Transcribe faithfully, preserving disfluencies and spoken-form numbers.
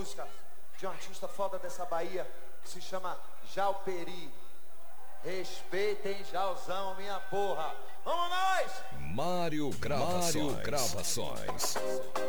música de um artista foda dessa Bahia que se chama Jalperi. Respeitem Jalzão, minha porra. Vamos nós! Mário Gravações. Mário Gravações.